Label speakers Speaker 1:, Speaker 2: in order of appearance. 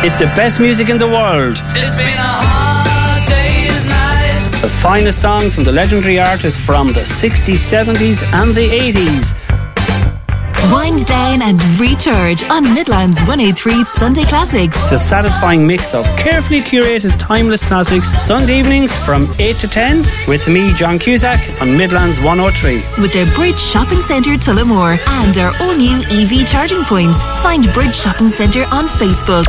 Speaker 1: It's the best music in the world.
Speaker 2: It's been a hard day's night.
Speaker 1: The finest songs from the legendary artists from the 60s, 70s and the 80s.
Speaker 3: Wind down and recharge on Midlands 103 Sunday Classics.
Speaker 1: It's a satisfying mix of carefully curated timeless classics. Sunday evenings from 8 to 10 with me, John Cusack, on Midlands 103.
Speaker 3: With their Bridge Shopping Centre Tullamore and our all-new EV charging points. Find Bridge Shopping Centre on Facebook.